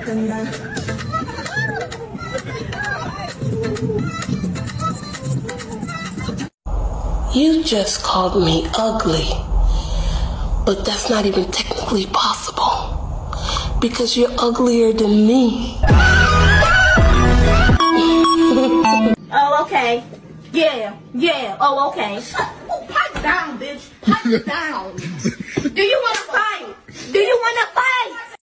ganda. You just called me ugly, but that's not even technically possible because you're uglier than me. Oh, okay. Yeah. Oh, okay. Pipe down, bitch. Pipe down. Do you want to fight? Do you want to fight?